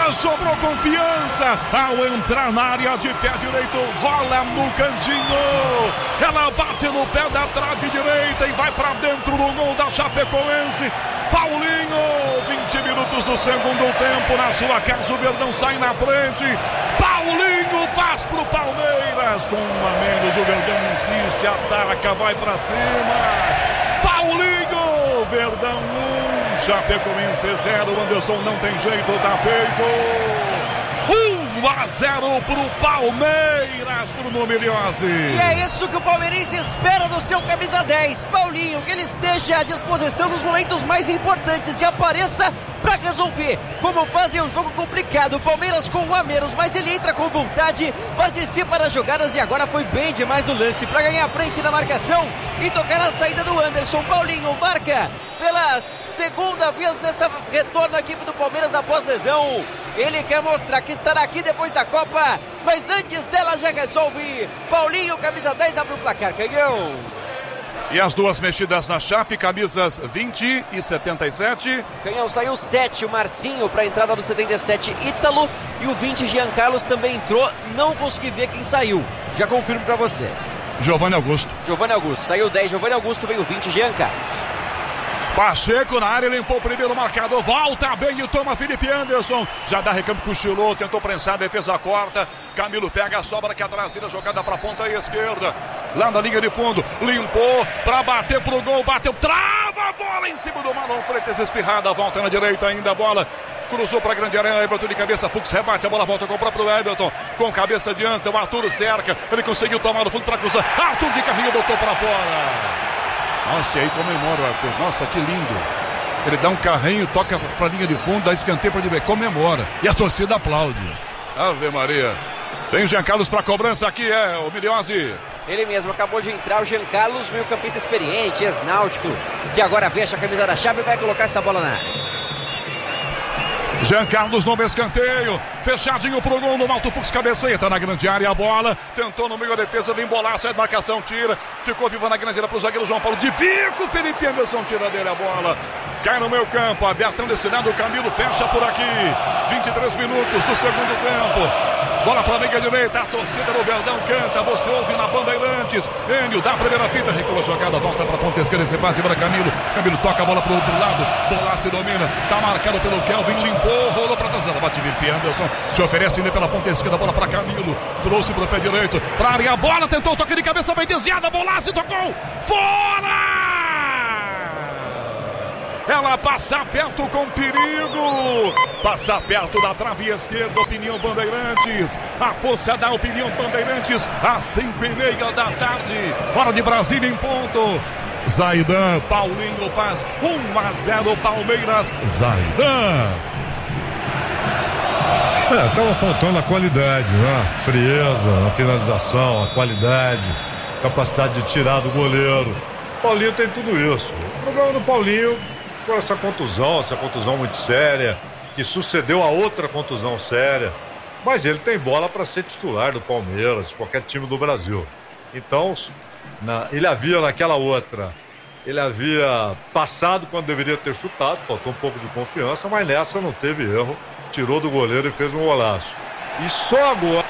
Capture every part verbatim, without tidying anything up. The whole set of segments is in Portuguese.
Ela sobrou confiança ao entrar na área de pé direito, rola no cantinho. Ela bate no pé da trave direita e vai para dentro do gol da Chapecoense. Paulinho, vinte minutos do segundo tempo, na sua casa o Verdão sai na frente. Paulinho faz pro Palmeiras, com um a menos o Verdão insiste, ataca, vai pra cima. Paulinho, Verdão um, Chapecoense zero, Anderson não tem jeito, tá feito. um a zero pro Palmeiras, Bruno Miliozzi. E é isso que o palmeirense espera do seu camisa dez, Paulinho, que ele esteja à disposição nos momentos mais importantes e apareça para resolver. Como fazem um jogo complicado, o Palmeiras com um a menos, mas ele entra com vontade, participa das jogadas e agora foi bem demais no lance para ganhar a frente na marcação e tocar a saída do Anderson. Paulinho marca pela segunda vez nessa retorno à equipe do Palmeiras após lesão. Ele quer mostrar que estará aqui depois da Copa, mas antes dela já resolve. Paulinho, camisa dez, abre o placar, Canhão. E as duas mexidas na Chape, camisas vinte e setenta e sete. Canhão, saiu sete, o Marcinho para a entrada do setenta e sete, Ítalo, e o vinte, Jean Carlos, também entrou. Não consegui ver quem saiu, já confirmo para você. Giovanni Augusto. Giovanni Augusto, saiu dez, Giovanni Augusto, veio vinte, Jean Carlos. Pacheco na área, limpou o primeiro marcador, volta bem e toma Felipe Anderson, já dá recampo, cochilou, tentou prensar, defesa corta, Camilo pega a sobra aqui atrás, tira a jogada para a ponta esquerda, lá na linha de fundo, limpou para bater pro gol, bateu, trava a bola em cima do Marlon Freitas, espirrada, volta na direita ainda a bola, cruzou para a grande área, Everton de cabeça, Fux rebate, a bola volta com o próprio Everton, com cabeça adianta, o Arthur cerca, ele conseguiu tomar no fundo para cruzar, Arthur de carrinho botou para fora. Nossa, e aí comemora o Arthur. Nossa, que lindo. Ele dá um carrinho, toca pra linha de fundo, dá escanteio pra ele, comemora. E a torcida aplaude. Ave Maria. Tem Jean Carlos pra cobrança aqui, é o Miliozzi. Ele mesmo acabou de entrar, o Jean Carlos, meio campista experiente, ex-náutico, que agora fecha a camisa da Chape e vai colocar essa bola na área. Jean Carlos no escanteio, fechadinho pro gol no Alto Fux, cabeceia, tá na grande área a bola, tentou no meio da defesa, vem embolar, sai de marcação, tira, ficou viva na grande área pro zagueiro João Paulo, de bico, Felipe Anderson tira dele a bola, cai no meio campo, abertão desse lado, o Camilo fecha por aqui, vinte e três minutos do segundo tempo, bola pra meia direita, a torcida do Verdão canta, você ouve na Bandeirantes, Enio dá a primeira fita, recua a jogada, volta pra ponta esquerda, esse bate para Camilo, Camilo toca a bola pro outro lado, bola se domina, tá marcado pelo Kelvin, limpou, rolou pra trás, bate Felipe Anderson, se oferece ainda pela ponta esquerda, bola pra Camilo, trouxe pro pé direito, pra área, a bola, tentou o toque de cabeça, vai desviada, bola se tocou, fora! Ela passa perto com perigo, passa perto da trave esquerda, Opinião Bandeirantes, a força da Opinião Bandeirantes, às cinco e meia da tarde, hora de Brasília em ponto. Zaidan, Paulinho faz um a zero Palmeiras, Zaidan. É, tava faltando a qualidade, né? Frieza, a finalização, a qualidade, capacidade de tirar do goleiro. Paulinho tem tudo isso. O problema do Paulinho foi essa contusão, essa contusão muito séria, que sucedeu a outra contusão séria. Mas ele tem bola para ser titular do Palmeiras, de qualquer time do Brasil. Então, na, ele havia naquela outra, ele havia passado quando deveria ter chutado, faltou um pouco de confiança, mas nessa não teve erro, tirou do goleiro e fez um golaço. E só agora...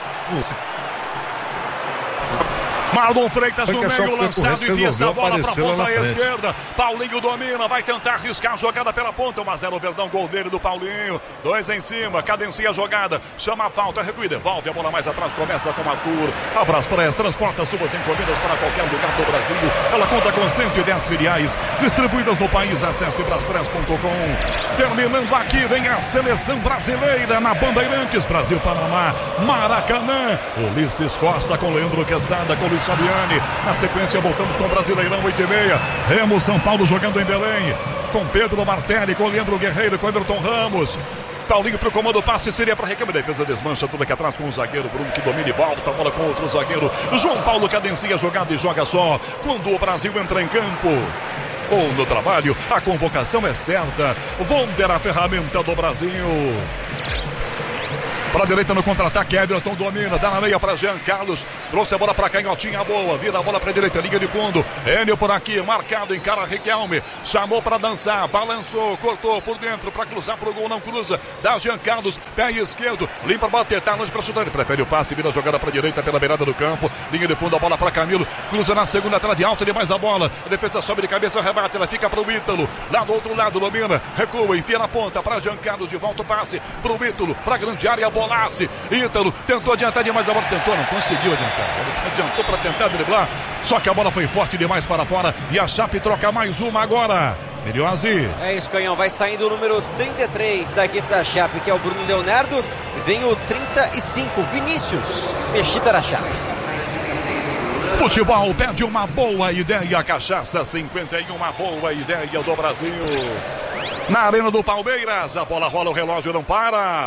Marlon Freitas no meio, lançado, envia essa bola pra ponta esquerda. Paulinho domina, vai tentar arriscar a jogada pela ponta. um a zero Verdão, gol dele do Paulinho. Dois em cima, cadencia a jogada, chama a falta, recua, devolve a bola mais atrás, começa com o Arthur. Abraço Press, transporta suas encomendas para qualquer lugar do Brasil. Ela conta com cento e dez filiais distribuídas no país. Acesse braspress ponto com. Terminando aqui, vem a seleção brasileira na Bandeirantes, Brasil, Panamá, Maracanã. Ulisses Costa com Leandro Quesada, com Luiz Fabiani. Na sequência voltamos com o Brasileirão oito e meia. Remo São Paulo jogando em Belém, com Pedro Martelli, com Leandro Guerreiro, com Everton Ramos. Paulinho pro comando, passe seria para recâmbio, defesa desmancha tudo aqui atrás com o zagueiro Bruno que domina e volta a bola com outro zagueiro João Paulo, cadencia a jogada e joga só quando o Brasil entra em campo ou no trabalho. A convocação é certa. Vonder, a ferramenta do Brasil. Pra direita no contra-ataque, Everton domina, dá na meia pra Jean Carlos, trouxe a bola pra canhotinha boa, vira a bola pra direita, linha de fundo, Enio por aqui, marcado, encara Riquelme, chamou pra dançar, balançou, cortou por dentro pra cruzar pro gol, não cruza, dá Jean Carlos, pé esquerdo, limpa, bater, tá longe pra chutar, ele prefere o passe, vira a jogada pra direita pela beirada do campo, linha de fundo, a bola pra Camilo, cruza na segunda trave alta, ele mais a bola, a defesa sobe de cabeça, rebate, ela fica pro Ítalo, lá do outro lado, domina, recua, enfia na ponta pra Jean Carlos, de volta o passe pro Ítalo, pra grande área, bola. Bolasse, Ítalo tentou adiantar demais a bola, tentou, não conseguiu adiantar, ele adiantou para tentar driblar, só que a bola foi forte demais para fora e a Chape troca mais uma agora. Meliozzi. É isso, Canhão, vai saindo o número trinta e três da equipe da Chape, que é o Bruno Leonardo, vem o trinta e cinco, Vinícius, mexida da Chape. Futebol pede uma boa ideia, Cachaça cinquenta e um, uma boa ideia do Brasil. Na Arena do Palmeiras, a bola rola, o relógio não para.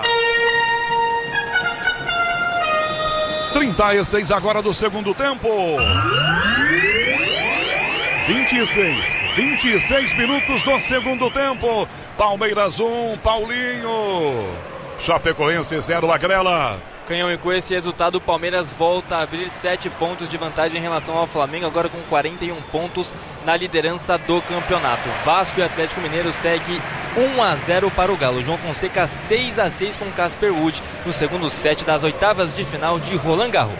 trinta e seis agora do segundo tempo. vinte e seis, vinte e seis minutos do segundo tempo. Palmeiras um, Paulinho. Chapecoense zero, Agrela. Canhão, e com esse resultado o Palmeiras volta a abrir sete pontos de vantagem em relação ao Flamengo, agora com quarenta e um pontos na liderança do campeonato. Vasco e Atlético Mineiro segue um a zero para o Galo. João Fonseca seis a seis com Casper Ruud no segundo set das oitavas de final de Roland Garros.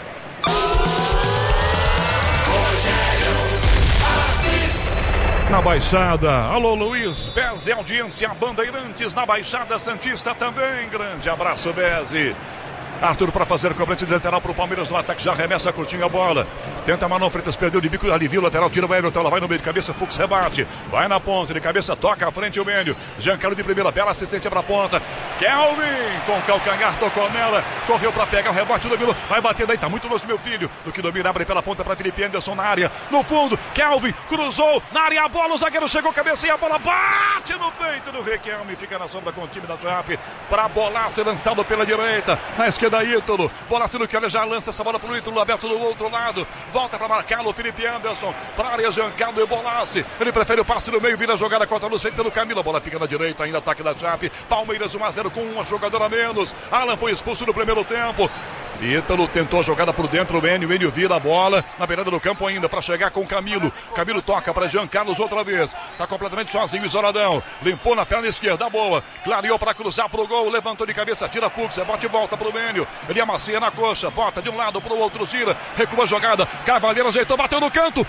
Na Baixada, alô Luiz Bezzi, audiência Bandeirantes na Baixada Santista também, grande abraço Bezzi. Arthur para fazer cobrança de lateral para o Palmeiras no ataque, já arremessa curtinho a bola, tenta Manon Freitas, perdeu de bico, alivia o lateral, tira o Everton, ela vai no meio de cabeça, Fux rebate, vai na ponta, de cabeça, toca à frente o Mênio, Giancarlo de primeira, bela assistência para a ponta, Kelvin com calcanhar, tocou nela, correu para pegar o rebote, dominou, vai bater daí, tá muito longe meu filho, do que domina, abre pela ponta para Felipe Anderson na área, no fundo, Kelvin cruzou, na área a bola, o zagueiro chegou, cabeça e a bola bate no peito do Riquelme, fica na sombra com o time da Chape, para bolar, ser lançado pela direita, na esquerda da Ítalo, bola sendo que já lança essa bola pro Ítalo, aberto do outro lado, volta para marcá-lo, Felipe Anderson, para a área, Giancarlo e Bolasse, ele prefere o passe no meio, vira a jogada contra a luz, feita no Camilo, a bola fica na direita, ainda ataque da Chape, Palmeiras um a zero com uma jogadora a menos, Alan foi expulso no primeiro tempo, Ítalo tentou a jogada por dentro, o Enio, o Enio vira a bola, na beirada do campo ainda, para chegar com o Camilo, Camilo toca para Giancarlo outra vez, tá completamente sozinho, isoladão, limpou na perna esquerda, boa, clareou para cruzar pro gol, levantou de cabeça, tira Fux, bate e volta pro Enio, ele amacia na coxa, bota de um lado pro outro, gira, recua a jogada, Cavaleiro ajeitou, bateu no canto,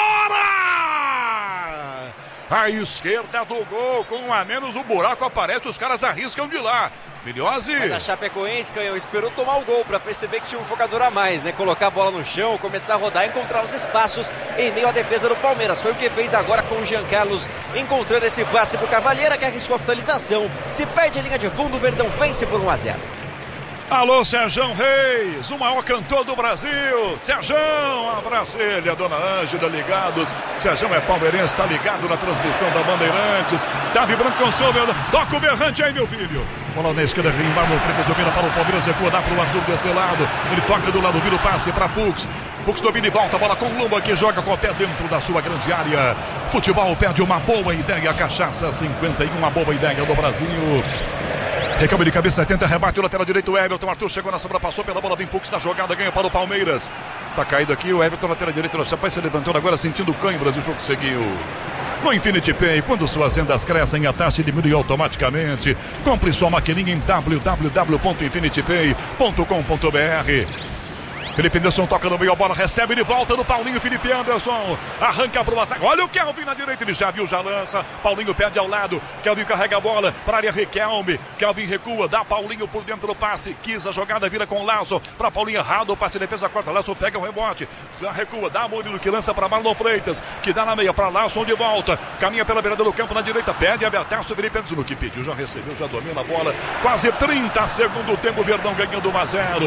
fora! A esquerda do gol, com um a menos o buraco aparece, os caras arriscam de lá. Meliozzi. Mas a Chapecoense, Canhão, esperou tomar o gol para perceber que tinha um jogador a mais, né? Colocar a bola no chão, começar a rodar, encontrar os espaços em meio à defesa do Palmeiras. Foi o que fez agora com o Jean Carlos, encontrando esse passe pro Cavaleira, que arriscou a finalização. Se perde a linha de fundo, o Verdão vence por um a zero. Alô, Serjão Reis, o maior cantor do Brasil. Serjão, abraço ele, a dona Ângela, ligados. Serjão é palmeirense, tá ligado na transmissão da Bandeirantes. Tá vibrando com o seu, toca o berrante aí, meu filho. Bola na esquerda, Marlon Freitas domina para o Palmeiras, recua, dá para o Arthur desse lado. Ele toca do lado, vira o passe para Fux. Fux domina e volta, bola com o Lumba que joga com o pé dentro da sua grande área. Futebol perde uma boa ideia, Cachaça cinquenta e um, uma boa ideia do Brasil. Recalme de cabeça, tenta, rebate o lateral direito, o Everton, Arthur chegou na sombra, passou pela bola, vem Fux na jogada, ganha para o Palmeiras. Tá caído aqui, o Everton, lateral direito, o Chapai se levantando agora, sentindo o cãibras, o jogo seguiu. No Infinity Pay, quando suas vendas crescem, a taxa diminui automaticamente. Compre sua maquininha em w w w ponto infinity pay ponto com ponto b r. Felipe Anderson toca no meio, a bola recebe de volta do Paulinho, Felipe Anderson arranca para o ataque, olha o Kelvin na direita, ele já viu, já lança, Paulinho perde ao lado, Kelvin carrega a bola para a área, Riquelme, Kelvin recua, dá Paulinho por dentro do passe, quis a jogada, vira com o Laço, para Paulinho errado, o passe, defesa corta, Laço pega o rebote, já recua, dá Murilo que lança para Marlon Freitas, que dá na meia para Laço de volta, caminha pela beirada do campo na direita, pede a Bertaço, Felipe Anderson, no que pediu, já recebeu, já domina a bola, quase trinta segundos do tempo, Verdão ganhando um a zero.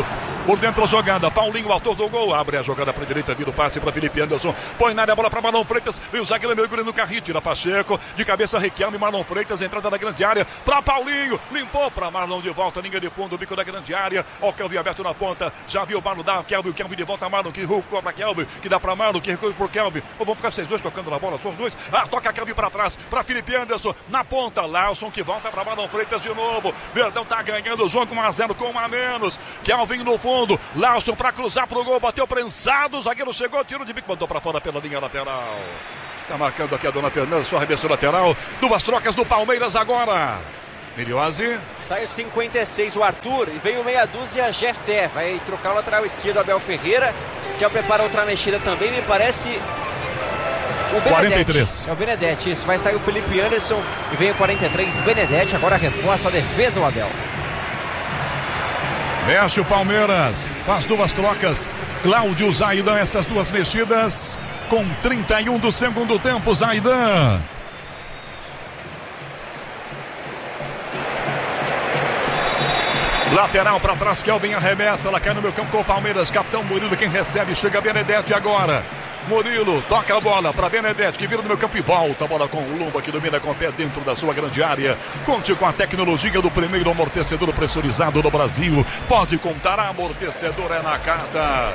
Por dentro a jogada, Paulinho, autor do gol, abre a jogada para a direita, vira o passe para Felipe Anderson, põe na área a bola para Marlon Freitas, vem o zagueiro mergulha no carrinho, tira Pacheco, de cabeça Riquelme, Marlon Freitas, entrada da grande área, para Paulinho, limpou para Marlon de volta, linha de fundo, bico da grande área, ó o Kelvin aberto na ponta, já viu o Marlon dar, Kelvin, Kelvin de volta, Marlon, que recuou para Kelvin, que dá para Marlon, que recua por Kelvin, ou vão ficar seis dois tocando na bola, só os dois, ah, toca Kelvin para trás, para Felipe Anderson, na ponta, Larson que volta para Marlon Freitas de novo, Verdão tá ganhando o jogo um a zero com um a menos, Kelvin no fundo, Larson para cruzar pro gol, bateu prensado, o zagueiro chegou, tiro de bico, mandou para fora pela linha lateral. Tá marcando aqui a dona Fernanda, só arremesso lateral. Duas trocas do Palmeiras agora. Miliose. Sai o cinquenta e seis o Arthur e vem o meia dúzia Jefté. Vai trocar o lateral esquerdo Abel Ferreira. Já prepara outra mexida também, me parece o Benedetti. quarenta e três. É o Benedetti, isso. Vai sair o Felipe Anderson e vem o quarenta e três Benedetti. Agora reforça a defesa o Abel. Mexe o Palmeiras, faz duas trocas. Cláudio Zaidan, essas duas mexidas com trinta e um do segundo tempo, Zaidan. Lateral para trás, Kelvin arremessa, ela cai no meu campo com o Palmeiras, capitão Murilo quem recebe, chega Benedetti agora. Murilo toca a bola para Benedetti, que vira no meu campo e volta a bola com o Lumba, que domina com o pé dentro da sua grande área. Conte com a tecnologia do primeiro amortecedor pressurizado do Brasil. Pode contar, amortecedor é na carta.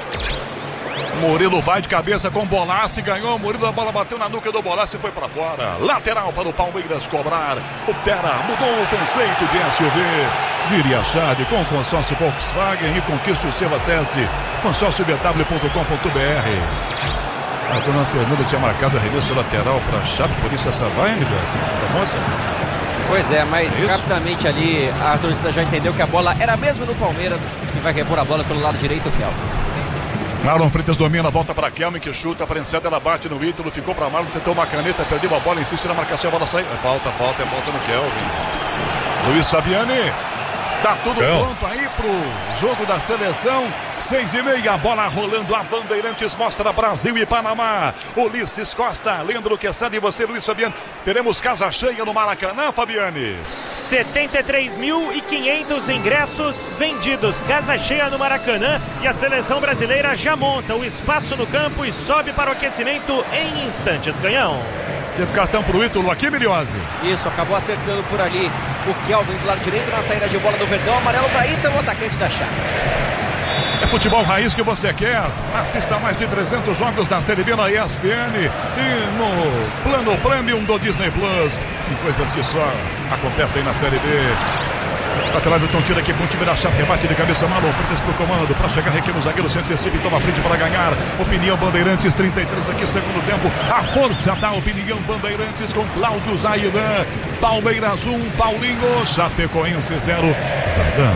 Murilo vai de cabeça com Bolassi, ganhou, Murilo, a bola bateu na nuca do Bolassi e foi para fora. Lateral para o Palmeiras cobrar. Opera, mudou o conceito de S U V. Vire a chave com o consórcio Volkswagen e conquiste o seu, acesse consórcio b w ponto com ponto b r. A dona Fernanda tinha marcado arremesso lateral para a chave, por isso essa vai, Miguel? Pra moça? Pois é, mas é rapidamente ali a torcida já entendeu que a bola era mesmo no Palmeiras e vai repor a bola pelo lado direito, Kelvin. Marlon Freitas domina, volta para Kelvin que chuta, prensada, ela bate no Ítalo, ficou para Marlon, tentou uma caneta, perdeu a bola, insiste na marcação, a bola sai. É falta, falta, é falta no Kelvin. Luiz Fabiani, tá tudo é. pronto aí pro jogo da seleção. Seis e meia, bola rolando, a Bandeirantes mostra Brasil e Panamá. Ulisses Costa, Leandro Quesada e você, Luiz Fabiano. Teremos casa cheia no Maracanã, Fabiani. setenta e três mil e quinhentos ingressos vendidos, casa cheia no Maracanã, e a seleção brasileira já monta o espaço no campo e sobe para o aquecimento em instantes, Canhão. Teve cartão pro Ítalo aqui, Miliose. Isso, acabou acertando por ali o Kelvin do lado direito na saída de bola do Verdão, amarelo para Ítalo, atacante da chave. É futebol raiz que você quer? Assista mais de trezentos jogos da Série B na E S P N e no plano Premium do Disney Plus. E coisas que só acontecem na Série B. Lateral Everton tira aqui com o time da chave, rebate de cabeça, Marlon Freitas pro comando, para chegar aqui no zagueiro, se antecipa e toma frente para ganhar. Opinião Bandeirantes, trinta e três aqui, segundo tempo. A força da Opinião Bandeirantes com Cláudio Zaidan. Palmeiras um, Paulinho, Chapecoense zero, Zaidan.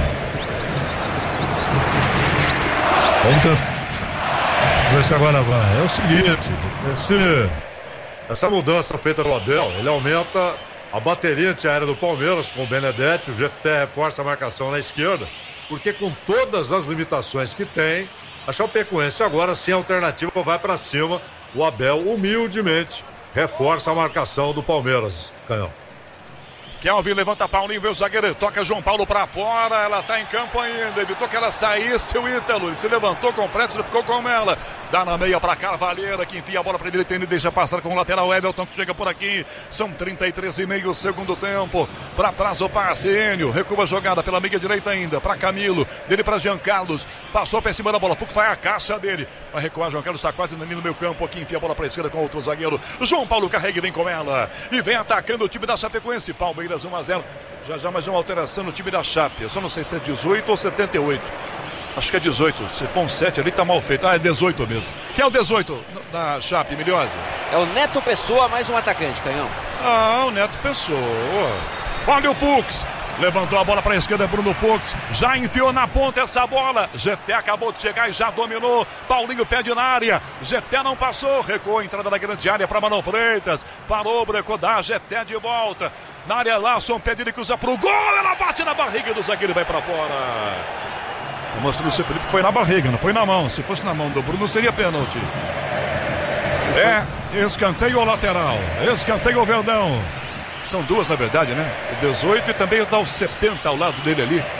Vamos ver se agora vai. É o seguinte, esse, essa mudança feita no Abel, ele aumenta a bateria antiaérea do Palmeiras com o Benedetti, o G F T reforça a marcação na esquerda, porque com todas as limitações que tem, a Chapecoense agora sem alternativa vai para cima. O Abel humildemente reforça a marcação do Palmeiras, Canhão. Kelvin levanta Paulinho, vê o zagueiro, toca João Paulo pra fora, ela tá em campo ainda, evitou que ela saísse o Ítalo, ele se levantou com pressa, ele ficou com ela, dá na meia pra Carvalheira, que enfia a bola pra direita e deixa passar com o lateral Everton, que chega por aqui, são trinta e três e meio segundo tempo, pra trás o passe, Enio, recua a jogada pela meia direita ainda, pra Camilo, dele pra Jean Carlos, passou pra cima da bola, Fuc vai a caixa dele, vai recuar, João Carlos tá quase no meu campo aqui, enfia a bola pra esquerda com outro zagueiro, João Paulo carrega e vem com ela, e vem atacando o time da Chapecoense, Palmeiras um a zero. Já já mais uma alteração no time da Chape. Eu só não sei se é dezoito ou setenta e oito. Acho que é dezoito. Se for um sete ali tá mal feito. Ah, é dezoito mesmo. Quem é o dezoito da Chape, Miliose? É o Neto Pessoa, mais um atacante, Canhão. Ah, o Neto Pessoa. Olha o Fux. Levantou a bola para a esquerda, Bruno Fux. Já enfiou na ponta essa bola. G F T acabou de chegar e já dominou. Paulinho pede na área. G F T não passou. Recuou, entrada da grande área para Marlon Freitas. Parou, brecou, dá G F T de volta. Na área, Larson pede, ele cruza pro gol. Ela bate na barriga do zagueiro e vai para fora. Mostrando o seu Felipe foi na barriga, não foi na mão. Se fosse na mão do Bruno, seria pênalti. É, escanteio ao lateral. Escanteio ao Verdão. São duas, na verdade, né? O dezoito e também dá o setenta ao lado dele ali.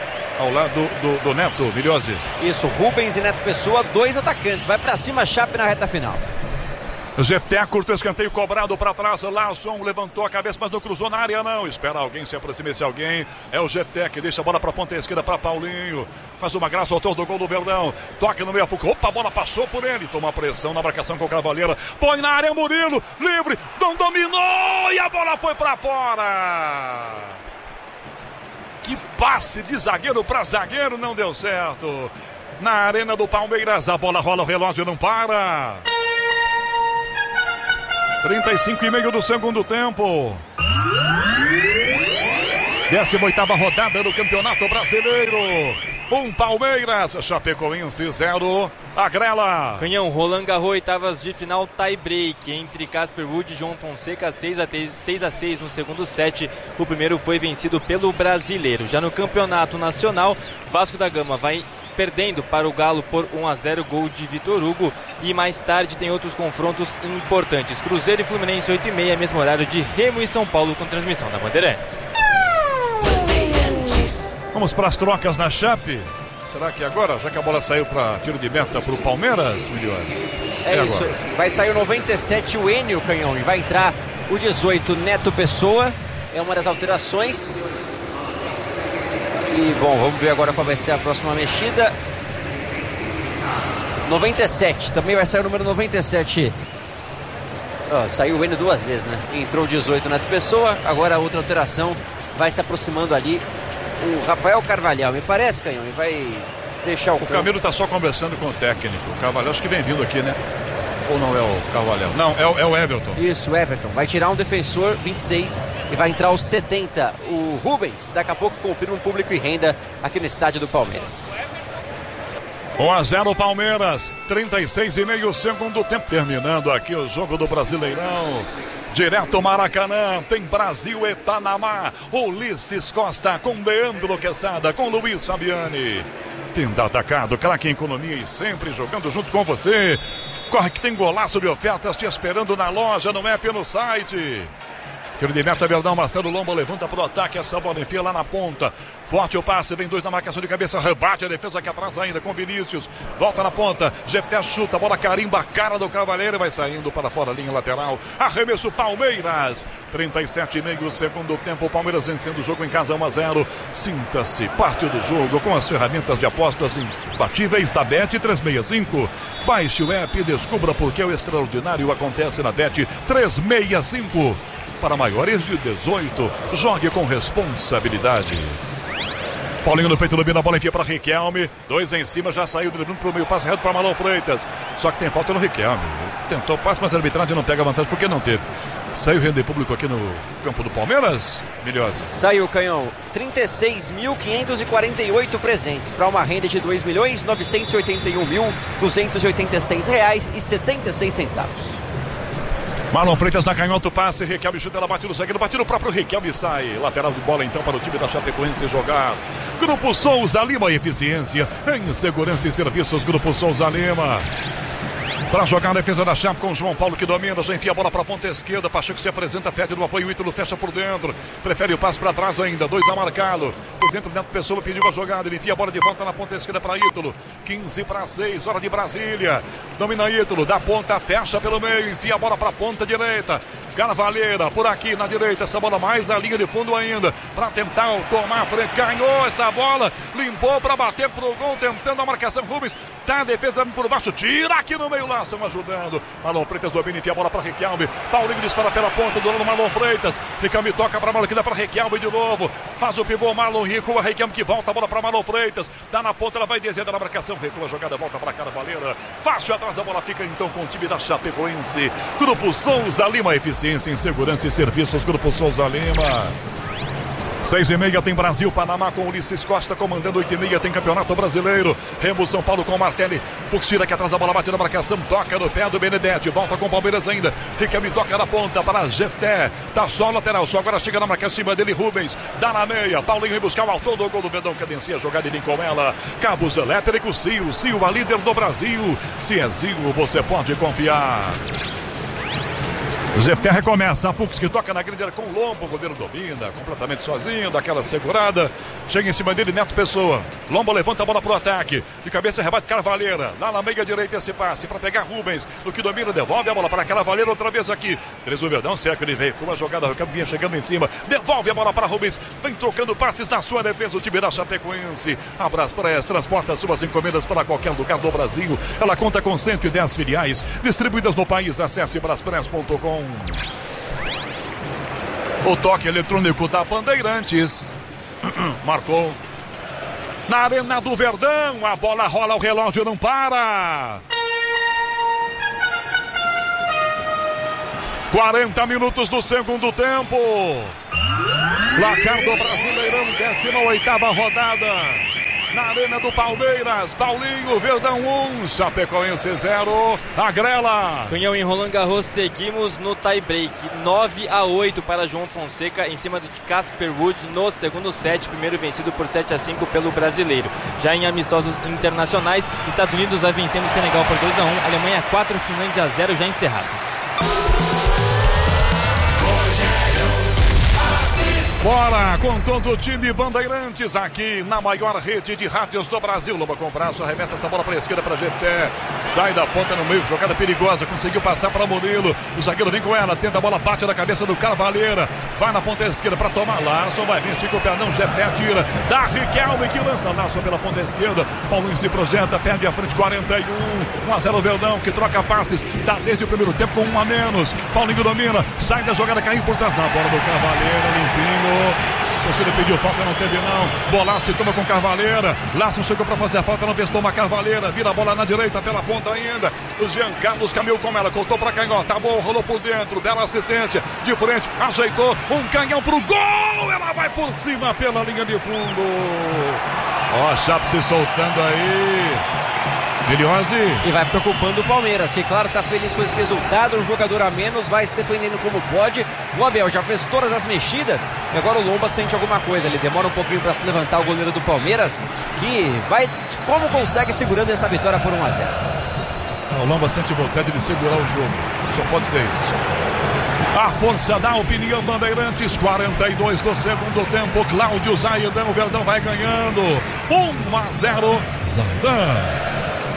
ao lado do, do, do Neto, Milhose. Isso, Rubens e Neto Pessoa, dois atacantes. Vai pra cima, Chape na reta final. Jefté, curto escanteio cobrado para trás. Larson levantou a cabeça, mas não cruzou na área, não. Espera alguém se aproximar. Esse alguém é o Jefté, que deixa a bola para a ponta esquerda para Paulinho. Faz uma graça, autor do gol do Verdão. Toca no meio, opa, a bola passou por ele. Toma pressão na marcação com o Cavaleira. Põe na área, Murilo, livre, não dominou e a bola foi para fora. Que passe de zagueiro para zagueiro, não deu certo. Na arena do Palmeiras, a bola rola, o relógio não para. trinta e cinco e meio do segundo tempo. décima oitava rodada do Campeonato Brasileiro. Um Palmeiras, Chapecoense zero. Agrela. Canhão, Roland Garros, oitavas de final, tie break entre Casper Ruud e João Fonseca, seis a seis no segundo set. O primeiro foi vencido pelo brasileiro. Já no Campeonato Nacional, Vasco da Gama vai perdendo para o Galo por um a zero, gol de Vitor Hugo. E mais tarde tem outros confrontos importantes. Cruzeiro e Fluminense, oito e meia, mesmo horário de Remo e São Paulo, com transmissão da Bandeirantes. Vamos para as trocas na Chape. Será que agora, já que a bola saiu para tiro de meta para o Palmeiras, Milhões? É, é isso, agora. Vai sair o noventa e sete, o Enio, Canhão, e vai entrar o dezoito, Neto Pessoa. É uma das alterações. E, bom, vamos ver agora qual vai ser a próxima mexida. noventa e sete, também vai sair o número noventa e sete. Oh, saiu o Enio duas vezes, né? Entrou o dezoito, Neto Pessoa. Agora a outra alteração vai se aproximando ali. O Rafael Carvalhal, me parece, Canhão, e vai deixar o... O Camilo tá só conversando com o técnico. O Carvalhal acho que vem vindo aqui, né? Ou não é o Carvalhal? Não, é o, é o Everton. Isso, o Everton. Vai tirar um defensor, vinte e seis, e vai entrar o setenta, o Rubens. Daqui a pouco confirma um público e renda aqui no estádio do Palmeiras. um a zero Palmeiras, trinta e seis e meio segundo tempo. Terminando aqui o jogo do Brasileirão. Direto Maracanã, tem Brasil e Panamá. Ulisses Costa com Leandro Quesada, com Luiz Fabiani. Tenda Atacado, craque em economia e sempre jogando junto com você. Corre que tem golaço de ofertas te esperando na loja, no app, no site. Tiro de meta, Verdão, Marcelo Lomba levanta pro ataque, essa bola enfia lá na ponta. Forte o passe, vem dois na marcação de cabeça, rebate a defesa aqui atrás ainda com Vinícius. Volta na ponta, Jefté chuta, a bola carimba a cara do Cavaleiro, vai saindo para fora a linha lateral. Arremesso Palmeiras, trinta e sete e meio segundo tempo, Palmeiras vencendo o jogo em casa um a zero. Sinta-se parte do jogo com as ferramentas de apostas imbatíveis da Bet trezentos e sessenta e cinco. Baixe o app e descubra por que o extraordinário acontece na Bet trezentos e sessenta e cinco. Para maiores de dezoito, jogue com responsabilidade. Paulinho no peito do Bino, a bola enfia para Riquelme. Dois em cima, já saiu driblando para o meio, passe reto para Marlon Freitas. Só que tem falta no Riquelme. Tentou passe, mas a arbitragem não pega vantagem porque não teve. Saiu render público aqui no campo do Palmeiras, Milhose? Saiu, Canhão. trinta e seis mil quinhentos e quarenta e oito presentes para uma renda de dois milhões novecentos e oitenta e um mil duzentos e oitenta e seis reais e setenta e seis centavos. Marlon Freitas na canhota, o passe, Riquelme chuta, ela bate no zagueiro, bate no próprio Riquelme, sai. Lateral de bola então para o time da Chapecoense jogar. Grupo Souza Lima, eficiência em segurança e serviços, Grupo Souza Lima. Para jogar a defesa da Chape com o João Paulo que domina, já enfia a bola para a ponta esquerda, Pacheco se apresenta, pede do apoio, o Ítalo fecha por dentro, prefere o passe para trás ainda, dois a marcá-lo, por dentro, dentro Pessoa pediu a jogada, ele enfia a bola de volta na ponta esquerda para Ítalo, quinze para seis, hora de Brasília, domina Ítalo, da ponta, fecha pelo meio, enfia a bola para a ponta direita, Carvalheira por aqui na direita, essa bola mais a linha de fundo ainda, para tentar tomar a frente, ganhou essa bola, limpou para bater pro gol, tentando a marcação, Rubens, tá a defesa por baixo, tira aqui no meio lá, estão ajudando, Marlon Freitas domina, enfia a bola para Riquelme, Paulinho dispara pela ponta do lado Marlon Freitas, Riquelme toca para Marlon, que dá para Riquelme de novo, faz o pivô, Marlon recua, Riquelme que volta, a bola para Marlon Freitas, dá na ponta, ela vai descendo na marcação, recua a jogada, volta para Carvalheira, fácil atrás, a bola fica então com o time da Chapecoense, Grupo Souza Lima, eficiência em segurança e serviços, Grupo Souza Lima. Seis e meia tem Brasil, Panamá com Ulisses Costa comandando, oito e meia tem Campeonato Brasileiro, Remo São Paulo com Martelli, Fux tira aqui atrás da bola, bate na marcação, toca no pé do Benedetti, volta com o Palmeiras ainda, Riquelme toca na ponta para Jefté, tá só lateral, só agora chega na marcação em cima dele, Rubens, dá na meia, Paulinho vem buscar o autor do gol do Verdão, cadencia a jogada e vem com ela, Cabos Elétrico, Sil, Sil, a líder do Brasil, se é Sil, você pode confiar. Zefté recomeça, a Fux que toca na grande área com o Lombo, o goleiro domina, completamente sozinho, daquela segurada, chega em cima dele, Neto Pessoa, Lombo levanta a bola pro ataque, de cabeça rebate Carvalheira, lá na meia direita esse passe para pegar Rubens, no que domina, devolve a bola para Carvalheira outra vez aqui, Três o Verdão, cerca, ele veio com uma jogada, o Campo vinha chegando em cima, devolve a bola para Rubens, vem trocando passes na sua defesa, o time da Chapecoense, a Braspress transporta suas encomendas para qualquer lugar do Brasil, ela conta com cento e dez filiais, distribuídas no país, acesse braspress ponto com. O toque eletrônico da Bandeirantes. Marcou. Na Arena do Verdão, a bola rola, o relógio não para. quarenta minutos do segundo tempo. Placar do Brasileirão, décima oitava rodada. Na Arena do Palmeiras, Paulinho, Verdão um, Chapecoense zero, Agrela. Canhão em Roland Garros, seguimos no tie-break, nove a oito para João Fonseca em cima de Casper Ruud no segundo set, primeiro vencido por sete a cinco pelo brasileiro. Já em amistosos internacionais, Estados Unidos vai vencendo o Senegal por dois a um, Alemanha quatro, Finlândia zero, já encerrado. Bora com todo o time Bandeirantes aqui na maior rede de rádios do Brasil. Loba com o braço, arremessa essa bola para a esquerda para G T. Sai da ponta no meio, jogada perigosa, conseguiu passar para Murilo. O zagueiro vem com ela, tenta a bola, bate na cabeça do Carvalheira. Vai na ponta esquerda para tomar Larson, vai vir, estica o pé, não, G T atira. Dá Riquelme que lança Larson pela ponta esquerda. Paulinho se projeta, perde a frente, quarenta e um. um a zero Verdão, que troca passes, tá desde o primeiro tempo com um a menos. Paulinho domina, sai da jogada, caiu por trás na bola do Carvalheira, limpinho. Você pediu falta, não teve não. Bolaço toma com Carvalheira. Laço chegou para fazer a falta, não fez, toma Carvalheira. Vira a bola na direita pela ponta ainda. O Jean Carlos caminhou com ela, cortou para canhota. Tá bom, rolou por dentro. Bela assistência de frente, ajeitou. Um canhão pro gol. Ela vai por cima pela linha de fundo. Ó, a Chape se soltando aí. Miliose. E vai preocupando o Palmeiras, que claro, tá feliz com esse resultado, um jogador a menos, vai se defendendo como pode. O Abel já fez todas as mexidas e agora o Lomba sente alguma coisa, ele demora um pouquinho para se levantar, o goleiro do Palmeiras, que vai, como consegue, segurando essa vitória por um a zero. O Lomba sente vontade de segurar o jogo, só pode ser isso. A força da opinião Bandeirantes, quarenta e dois do segundo tempo, Cláudio Zaidan, o Verdão vai ganhando, um a zero, Zaidan.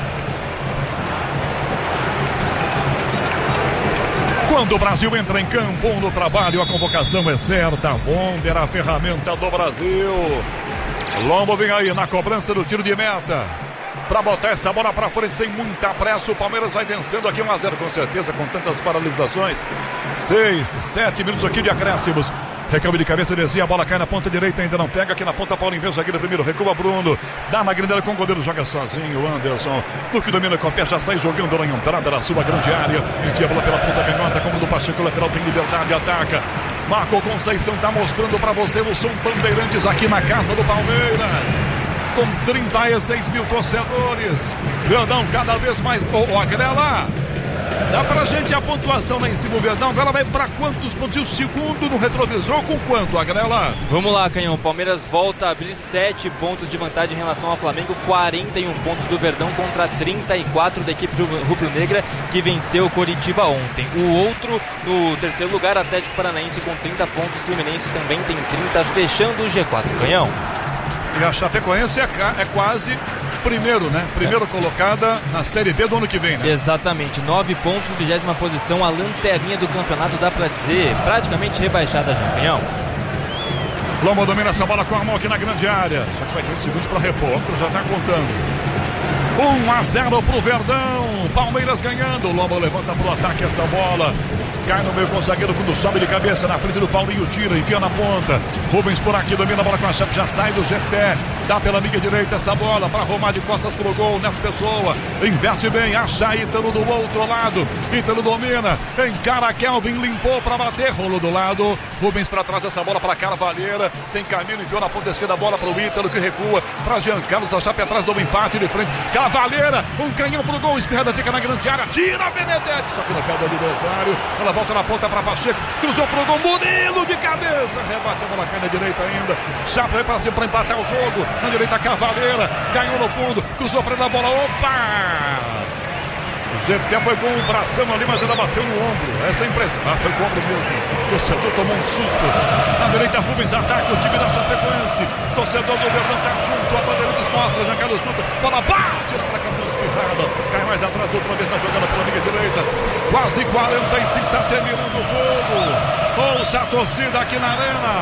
Quando o Brasil entra em campo no trabalho, a convocação é certa. A bomba era a ferramenta do Brasil. Lombo vem aí na cobrança do tiro de meta para botar essa bola para frente sem muita pressa. O Palmeiras vai vencendo aqui um a zero com certeza, com tantas paralisações. seis, sete minutos aqui de acréscimos. Recalme de cabeça, descia, a bola cai na ponta direita, ainda não pega, aqui na ponta Paulinho, vem o zagueiro primeiro, recua Bruno, dá na grindela com o goleiro, joga sozinho, o Anderson, no que domina com o pé, já sai jogando na entrada da sua grande área, enfia a bola pela ponta canhota, como do Pacheco, lateral tem liberdade, ataca, Marco Conceição tá mostrando pra você o som Bandeirantes aqui na casa do Palmeiras, com trinta e seis mil torcedores, Verdão cada vez mais, ô, ô Agrela, dá pra gente a pontuação lá em cima, o Verdão agora vai pra quantos pontos? E o segundo no retrovisor com quanto, Agrela? Vamos lá, Canhão, o Palmeiras volta a abrir sete pontos de vantagem em relação ao Flamengo, quarenta e um pontos do Verdão contra trinta e quatro da equipe rubro-negra que venceu o Coritiba ontem. O outro, no terceiro lugar, Atlético Paranaense com trinta pontos, Fluminense também tem trinta, fechando o G quatro, Canhão. E a Chapecoense é, é quase primeiro, né? Primeiro é. colocada na Série B do ano que vem, né? Exatamente, nove pontos, vigésima posição, a lanterninha do campeonato, dá pra dizer, praticamente rebaixada já, Canhão. Lombo domina essa bola com a mão aqui na grande área, só que vai ter um segundos pra repor, outro já tá contando. um a zero pro Verdão, Palmeiras ganhando, Lombo levanta pro ataque essa bola, cai no meio com o zagueiro quando sobe de cabeça na frente do Paulinho, tira, enfia na ponta, Rubens por aqui, domina a bola com a Chape, já sai do G T, dá pela minha direita essa bola para arrumar de costas pro gol, Neto Pessoa, inverte bem, acha Ítalo do outro lado, Ítalo domina, encara Kelvin, limpou para bater, rolou do lado, Rubens para trás essa bola para Carvalheira, tem caminho, enviou na ponta esquerda a bola para o Ítalo que recua, para Jean Carlos, a Chape atrás do empate de frente, Carvalheira, um canhão pro gol, espirrada fica na grande área, tira Benedetti, só que no pé do adversário, ela volta na ponta para Pacheco, cruzou pro gol, Murilo de cabeça, rebate a bola, cai na direita ainda, Chape vai para cima para empatar o jogo, na direita Cavaleira, ganhou no fundo, cruzou para ele a bola, opa! G T foi com o bração ali, mas ela bateu no ombro. Essa é a impressão. Ah, foi com o ombro mesmo. O torcedor tomou um susto. Na direita, Rubens ataca o time da Chapecoense. Torcedor do Verdão tá junto. A Bandeirantes mostra. Giancarlo chuta. Bola bate na marcação espirrada. Cai mais atrás outra vez na jogada pela linha direita. Quase quarenta e cinco. Tá terminando o jogo. Ouça a torcida aqui na arena.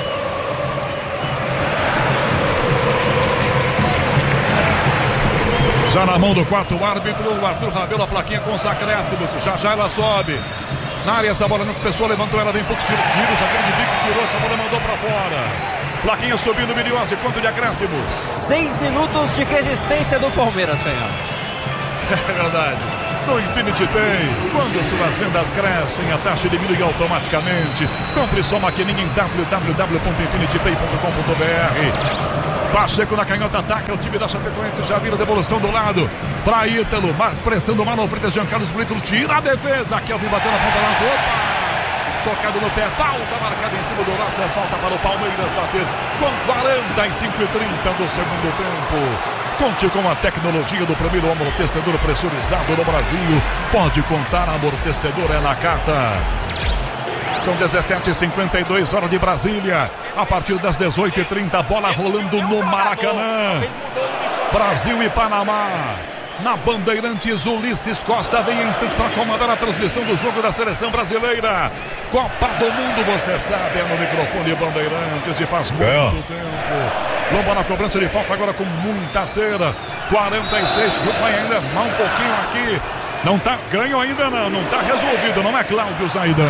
Já na mão do quarto árbitro, o Arthur Rabelo, a plaquinha com os acréscimos. Já já ela sobe. Na área, essa bola não pessoa, levantou ela, vem poucos tiros, tiros, aquele de bico, tirou, essa bola mandou pra fora. Plaquinha subindo, Miriose, quanto de acréscimos? Seis minutos de resistência do Palmeiras, Canhão. É verdade. No Infinity Pay, quando suas vendas crescem, a taxa diminui automaticamente. Compre sua maquininha em w w w ponto infinity pay ponto com ponto b r. Pacheco na canhota, ataca o time da Chapecoense, já vira devolução do lado para Ítalo, mas pressando mal no frente, Jean Carlos Brito, tira a defesa, Kelvin bateu na ponta laço, opa! Tocado no pé, falta marcada em cima do laço, é falta para o Palmeiras bater com quarenta e cinco e trinta do segundo tempo. Conte com a tecnologia do primeiro amortecedor pressurizado no Brasil. Pode contar, amortecedor é na carta. São dezessete e cinquenta e dois, hora de Brasília. A partir das dezoito e trinta, bola rolando no Maracanã. Brasil e Panamá. Na Bandeirantes, Ulisses Costa vem em instantes para comandar a transmissão do jogo da seleção brasileira. Copa do Mundo, você sabe, é no microfone Bandeirantes e faz muito é. tempo. Lomba na cobrança de falta agora com muita cera. quarenta e seis, o jogo vai ainda mais um pouquinho aqui. Não tá ganho ainda não, não tá resolvido, não é, Cláudio Zaidan?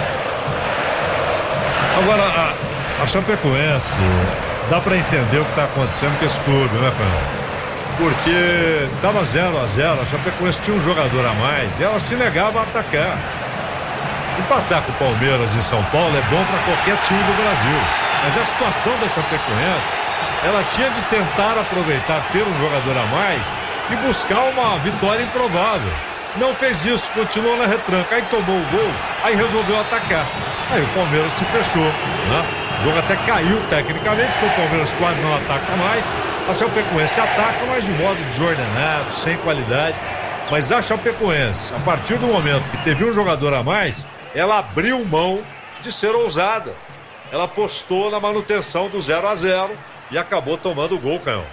Agora, a, a Chapecoense, dá para entender o que tá acontecendo com esse clube, né, Fernando? Porque tava zero a zero, a Chapecoense tinha um jogador a mais e ela se negava a atacar. Empatar com o Palmeiras em São Paulo é bom para qualquer time do Brasil. Mas a situação da Chapecoense, ela tinha de tentar aproveitar, ter um jogador a mais e buscar uma vitória improvável. Não fez isso, continuou na retranca, aí tomou o gol, aí resolveu atacar. Aí o Palmeiras se fechou, né? O jogo até caiu tecnicamente, porque o Palmeiras quase não ataca mais. A Chapecoense ataca, mas de modo desordenado, sem qualidade. Mas a Chapecoense, a partir do momento que teve um jogador a mais, ela abriu mão de ser ousada. Ela apostou na manutenção do zero a zero e acabou tomando o gol, Canhão.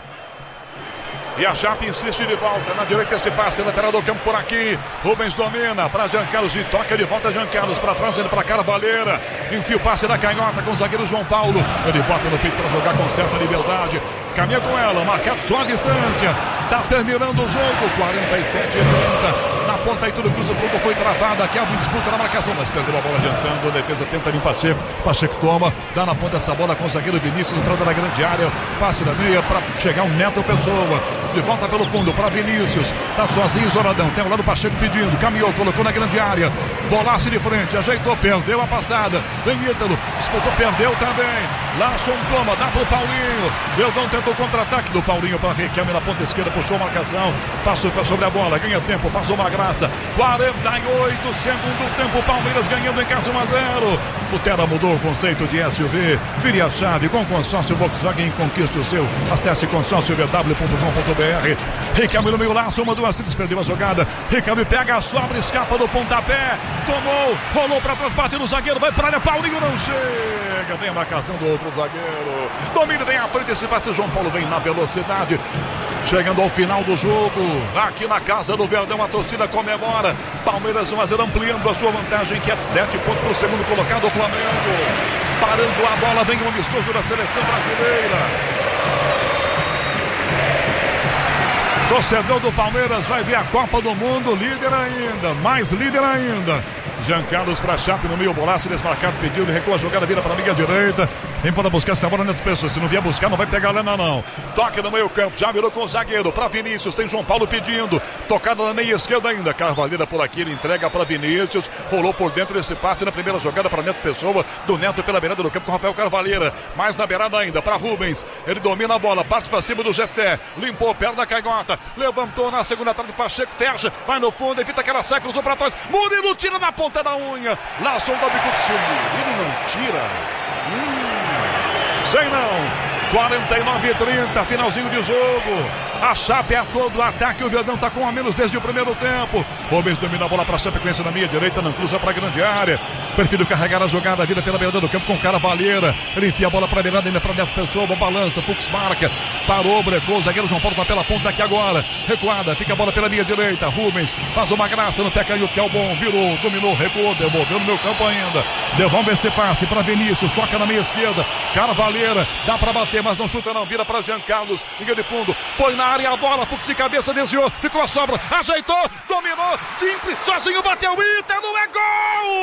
E a Chape insiste de volta. Na direita esse passe, lateral do campo por aqui. Rubens domina para Jean Carlos e toca de volta Jean Carlos para trás, ele para Carvalheira. Enfia o passe da canhota com o zagueiro João Paulo. Ele bota no peito para jogar com certa liberdade. Caminha com ela, marcado só a distância. Tá terminando o jogo, quarenta e sete e trinta. Na ponta aí tudo cruza, o jogo foi travado. Kelvin disputa na marcação, mas perdeu a bola adiantando. A defesa tenta vir Pacheco. Pacheco toma, dá na ponta essa bola com o zagueiro Vinícius, entrando na grande área. Passe da meia para chegar um Neto Pessoa. De volta pelo fundo para Vinícius. Tá sozinho, isoladão. Tem o lado Pacheco pedindo. Caminhou, colocou na grande área. Bolaço de frente, ajeitou, perdeu a passada. Vem Ítalo, disputou, perdeu também. Larson toma, dá pro Paulinho. Verdão tentou o contra-ataque do Paulinho para Riquelme na ponta esquerda, puxou a marcação. Passou sobre a bola, ganha tempo, faz uma graça. quarenta e oito, segundo tempo, Palmeiras ganhando em casa um a zero. O Terra mudou o conceito de S U V. Vire a chave com consórcio Volkswagen e conquiste o seu. Acesse consórcio v w ponto com ponto b r. Riquelme no meio laço, uma duas assistes, perdeu a jogada. Riquelme pega, sobra, escapa do pontapé. Tomou, rolou para trás, bate no zagueiro, vai para a área, Paulinho não chega. Vem a marcação do outro zagueiro. Domínio vem à frente, esse passe, João Paulo vem na velocidade. Chegando ao final do jogo, aqui na casa do Verdão, a torcida comemora. Palmeiras um a zero, ampliando a sua vantagem, que é sete pontos para o segundo colocado, o Flamengo. Parando a bola, vem o amistoso da seleção brasileira. Torcedor do Palmeiras vai ver a Copa do Mundo, líder ainda, mais líder ainda. Jean Carlos para Chape no meio, bolaço desmarcado, pediu, ele recua a jogada, vira para a linha direita. Vem para buscar essa bola, Neto Pessoa. Se não vier buscar, não vai pegar a Lena, não. Toca no meio campo, já virou com o zagueiro. Para Vinícius, tem João Paulo pedindo. Tocada na meia esquerda ainda. Carvalheira por aqui, ele entrega para Vinícius. Rolou por dentro desse passe na primeira jogada para Neto Pessoa. Do Neto pela beirada do campo com Rafael Carvalheira. Mais na beirada ainda para Rubens. Ele domina a bola, parte para cima do G T. Limpou, perto da canhota. Levantou na segunda tarde, Pacheco fecha. Vai no fundo, evita aquela saia, cruzou para trás. Murilo tira na ponta da unha. Laçou o Davi Coutinho. Ele não tira. Hum. Sei não. quarenta e nove e trinta, finalzinho de jogo. A Chape é todo o ataque, o Verdão tá com a menos desde o primeiro tempo. Rubens domina a bola para a Chapecoense na meia direita, não cruza para a grande área. Prefiro carregar a jogada, vira pela beirada do campo com o cara Valheira. Ele enfia a bola para a beirada, ainda para Neto Pessoa, bom balança, Fux marca, parou, brecou, o zagueiro João Paulo tá pela ponta aqui agora. Recuada, fica a bola pela meia direita, Rubens faz uma graça no pé canhoto que é o bom, virou, dominou, recuou, devolveu no meu campo ainda. Devolve esse passe para Vinícius, toca na meia esquerda, cara Valheira, dá para bater, mas não chuta não, vira para Jean Carlos, linha de fundo, põe na área a bola, Fux de cabeça, desviou, ficou a sobra, ajeitou, dominou, Dimple, sozinho bateu, Ítalo, é gol!